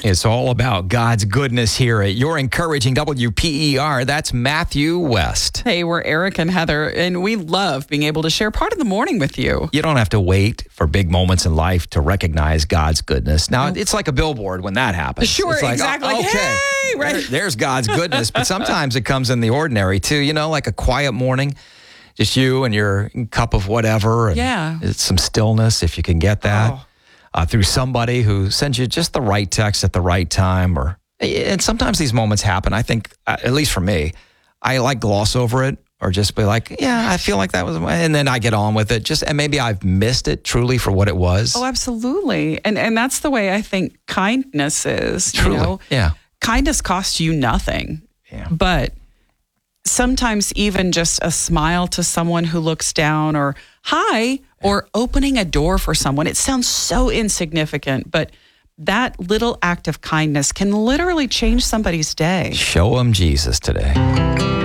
It's all about God's goodness here at Your Encouraging WPER. That's Matthew West. Hey, we're Eric and Heather, and we love being able to share part of the morning with you. You don't have to wait for big moments in life to recognize God's goodness. Now, it's like a billboard when that happens. Sure, it's like, exactly. Okay, hey, right. there's God's goodness. But sometimes it comes in the ordinary, too. You know, like a quiet morning, just you and your cup of whatever. And Yeah. it's some stillness, if you can get that. Oh. Through somebody who sends you just the right text at the right time. And sometimes these moments happen. I think, at least for me, I like gloss over it or just be like, yeah, I feel like that was, and then I get on with it. And maybe I've missed it truly for what it was. Oh, absolutely. And that's the way I think kindness is. Truly, you know? yeah. Kindness costs you nothing. Yeah. But sometimes even just a smile to someone who looks down or hi, or opening a door for someone. It sounds so insignificant, but that little act of kindness can literally change somebody's day. Show them Jesus today.